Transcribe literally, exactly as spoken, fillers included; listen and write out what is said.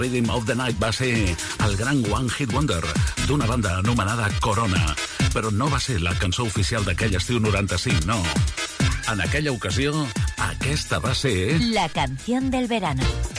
Rhythm of the Night va ser el gran One Hit Wonder d'una banda anomenada Corona, però no va ser la cançó oficial d'aquell estiu noranta-cinc, no. En aquella ocasió, aquesta va ser... La canción del verano.